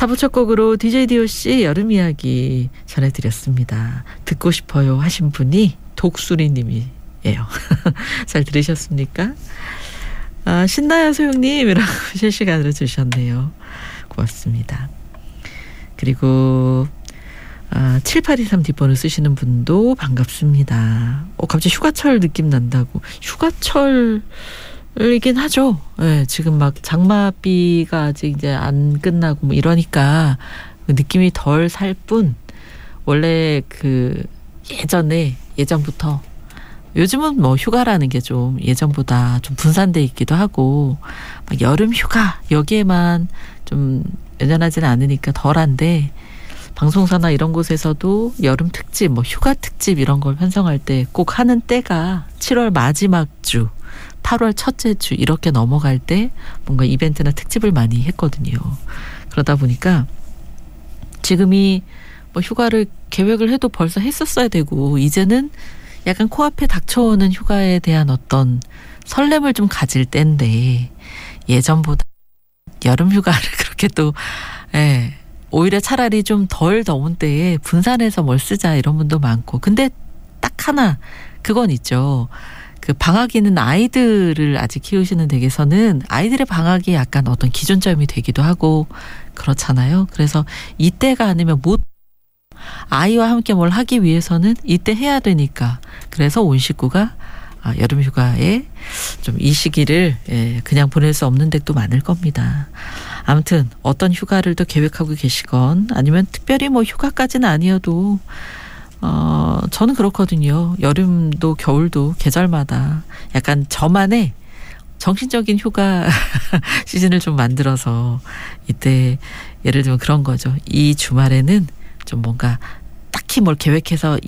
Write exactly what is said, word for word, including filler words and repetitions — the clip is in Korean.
사 부 첫 곡으로 디제이 디오씨 여름 이야기 전해드렸습니다. 듣고 싶어요 하신 분이 독수리님이에요. 잘 들으셨습니까? 아, 신나요 소영님이라고 실시간으로 주셨네요. 고맙습니다. 그리고 아, 칠팔이삼 뒷번호 쓰시는 분도 반갑습니다. 어, 갑자기 휴가철 느낌 난다고. 휴가철이긴 하죠. 네, 지금 막 장마비가 아직 이제 안 끝나고 뭐 이러니까 느낌이 덜 살 뿐, 원래 그 예전에 예전부터, 요즘은 뭐 휴가라는 게 좀 예전보다 좀 분산돼 있기도 하고 막 여름 휴가 여기에만 좀 연연하지는 않으니까 덜한데, 방송사나 이런 곳에서도 여름 특집, 뭐 휴가 특집 이런 걸 편성할 때 꼭 하는 때가 칠월 마지막 주, 팔월 첫째 주 이렇게 넘어갈 때 뭔가 이벤트나 특집을 많이 했거든요. 그러다 보니까 지금이 뭐 휴가를 계획을 해도 벌써 했었어야 되고, 이제는 약간 코앞에 닥쳐오는 휴가에 대한 어떤 설렘을 좀 가질 때인데, 예전보다 여름 휴가를 그렇게 또 예, 오히려 차라리 좀 덜 더운 때에 분산해서 뭘 쓰자 이런 분도 많고. 근데 딱 하나 그건 있죠. 그 방학이는 아이들을 아직 키우시는 댁에서는 아이들의 방학이 약간 어떤 기준점이 되기도 하고 그렇잖아요. 그래서 이때가 아니면 못, 아이와 함께 뭘 하기 위해서는 이때 해야 되니까, 그래서 온 식구가 아, 여름 휴가에 좀 이 시기를 예, 그냥 보낼 수 없는 댁도 많을 겁니다. 아무튼 어떤 휴가를 또 계획하고 계시건, 아니면 특별히 뭐 휴가까지는 아니어도 어, 저는 그렇거든요. 여름도 겨울도 계절마다 약간 저만의 정신적인 휴가 시즌을 좀 만들어서, 이때 예를 들면 그런 거죠. 이 주말에는 좀 뭔가 딱히 뭘 계획해서